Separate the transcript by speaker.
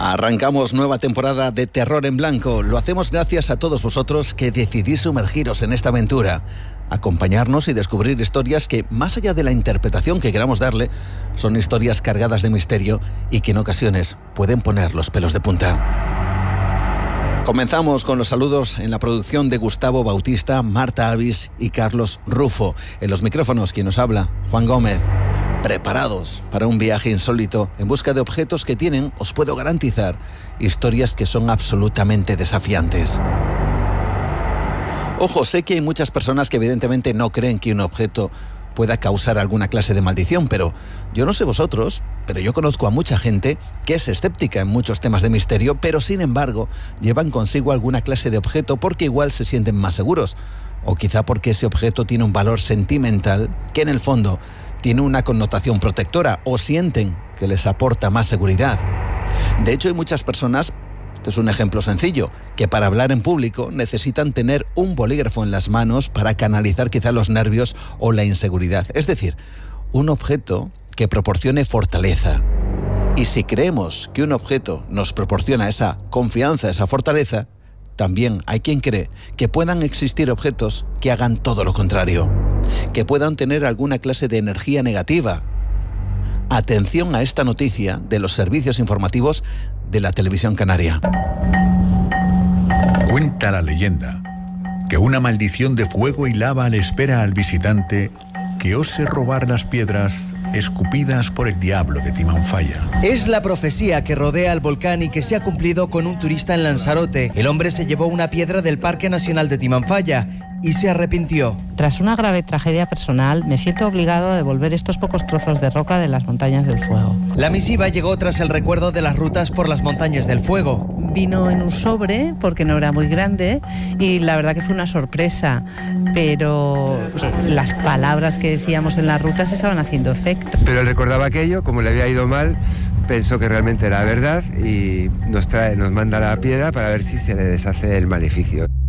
Speaker 1: Arrancamos nueva temporada de Terror en Blanco. Lo hacemos gracias a todos vosotros que decidís sumergiros en esta aventura, acompañarnos y descubrir historias que, más allá de la interpretación que queramos darle, son historias cargadas de misterio y que en ocasiones pueden poner los pelos de punta. Comenzamos con los saludos en la producción de Gustavo Bautista, Marta Avis y Carlos Rufo. En los micrófonos, quien nos habla, Juan Gómez. Preparados para un viaje insólito en busca de objetos que tienen, os puedo garantizar, historias que son absolutamente desafiantes. Ojo, sé que hay muchas personas que evidentemente no creen que un objeto pueda causar alguna clase de maldición, pero yo no sé vosotros, pero yo conozco a mucha gente que es escéptica en muchos temas de misterio, pero sin embargo llevan consigo alguna clase de objeto porque igual se sienten más seguros, o quizá porque ese objeto tiene un valor sentimental que en el fondo tiene una connotación protectora, o sienten que les aporta más seguridad. De hecho, hay muchas personas, este es un ejemplo sencillo, que para hablar en público necesitan tener un bolígrafo en las manos para canalizar quizá los nervios o la inseguridad. Es decir, un objeto que proporcione fortaleza. Y si creemos que un objeto nos proporciona esa confianza, esa fortaleza, también hay quien cree que puedan existir objetos que hagan todo lo contrario, que puedan tener alguna clase de energía negativa. Atención a esta noticia de los servicios informativos de la televisión canaria.
Speaker 2: Cuenta la leyenda que una maldición de fuego y lava le espera al visitante que ose robar las piedras escupidas por el diablo de Timanfaya.
Speaker 3: Es la profecía que rodea al volcán y que se ha cumplido con un turista en Lanzarote. El hombre se llevó una piedra del Parque Nacional de Timanfaya y se arrepintió.
Speaker 4: Tras una grave tragedia personal, me siento obligado a devolver estos pocos trozos de roca de las montañas del fuego.
Speaker 3: La misiva llegó tras el recuerdo de las rutas por las montañas del fuego.
Speaker 4: Vino en un sobre, porque no era muy grande, y la verdad que fue una sorpresa, pero las palabras que decíamos en las rutas estaban haciendo efecto.
Speaker 5: Pero él recordaba aquello, como le había ido mal, pensó que realmente era verdad y nos manda la piedra para ver si se le deshace el maleficio.